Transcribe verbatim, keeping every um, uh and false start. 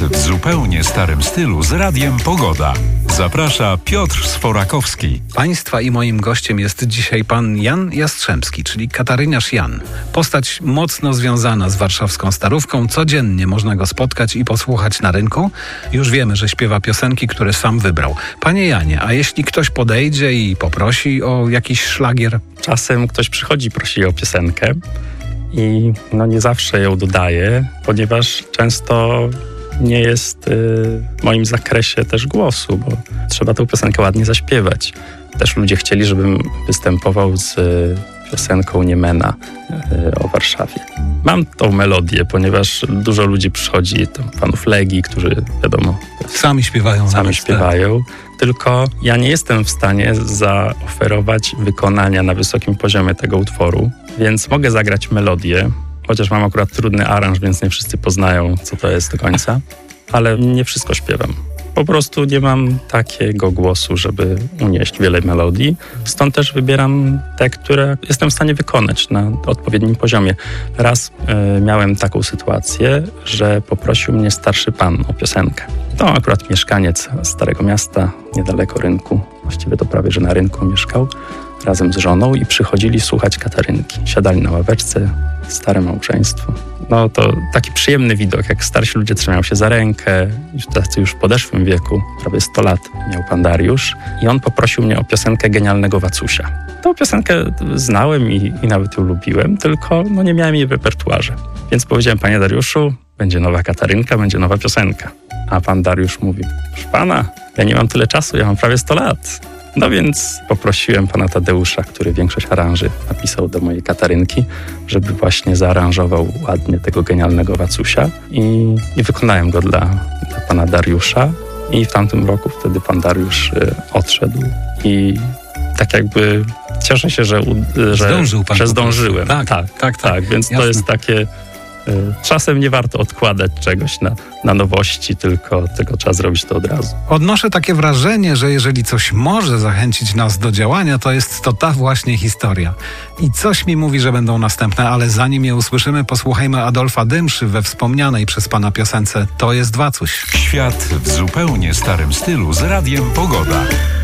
w zupełnie starym stylu z Radiem Pogoda. Zaprasza Piotr Sforakowski. Państwa i moim gościem jest dzisiaj pan Jan Jastrzębski, czyli kataryniarz Jan. Postać mocno związana z warszawską Starówką. Codziennie można go spotkać i posłuchać na rynku. Już wiemy, że śpiewa piosenki, które sam wybrał. Panie Janie, a jeśli ktoś podejdzie i poprosi o jakiś szlagier? Czasem ktoś przychodzi, prosi o piosenkę i no nie zawsze ją dodaję, ponieważ często nie jest y, w moim zakresie też głosu, bo trzeba tę piosenkę ładnie zaśpiewać. Też ludzie chcieli, żebym występował z y, piosenką Niemena y, o Warszawie. Mam tą melodię, ponieważ dużo ludzi przychodzi, tam fanów Legii, którzy wiadomo... Sami śpiewają. Sami śpiewają. Tylko ja nie jestem w stanie zaoferować wykonania na wysokim poziomie tego utworu, więc mogę zagrać melodię, chociaż mam akurat trudny aranż, więc nie wszyscy poznają, co to jest do końca, ale nie wszystko śpiewam. Po prostu nie mam takiego głosu, żeby unieść wiele melodii. Stąd też wybieram te, które jestem w stanie wykonać na odpowiednim poziomie. Raz y, miałem taką sytuację, że poprosił mnie starszy pan o piosenkę. To akurat mieszkaniec Starego Miasta, niedaleko rynku. Właściwie to prawie, że na rynku mieszkał razem z żoną i przychodzili słuchać Katarynki. Siadali na ławeczce, stare małżeństwo. No to taki przyjemny widok, jak starsi ludzie trzymają się za rękę, tacy już w podeszłym wieku, prawie sto lat miał pan Dariusz i on poprosił mnie o piosenkę Genialnego Wacusia. Tą piosenkę znałem i, i nawet ją lubiłem, tylko no nie miałem jej w repertuarze. Więc powiedziałem: panie Dariuszu, będzie nowa Katarynka, będzie nowa piosenka. A pan Dariusz mówi: proszę pana, ja nie mam tyle czasu, ja mam prawie sto lat. No więc poprosiłem pana Tadeusza, który większość aranży napisał do mojej Katarynki, żeby właśnie zaaranżował ładnie tego Genialnego Wacusia i, i wykonałem go dla, dla pana Dariusza. I w tamtym roku wtedy pan Dariusz y, odszedł i tak jakby cieszę się, że, że, Zdążył pan że zdążyłem. Tak, tak, tak, tak. tak więc jasne. To jest takie... Czasem nie warto odkładać czegoś na, na nowości, tylko, tylko trzeba zrobić to od razu. Odnoszę takie wrażenie, że jeżeli coś może zachęcić nas do działania, to jest to ta właśnie historia. I coś mi mówi, że będą następne, ale zanim je usłyszymy, posłuchajmy Adolfa Dymszy we wspomnianej przez pana piosence To jest Wacuś. Świat w zupełnie starym stylu z Radiem Pogoda.